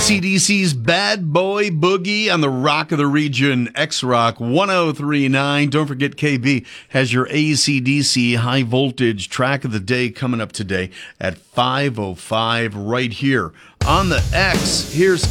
AC/DC's Bad Boy Boogie on the Rock of the Region, X-Rock 1039. Don't forget, KB has your AC/DC high voltage track of the day coming up today at 5:05 right here on the X. Here's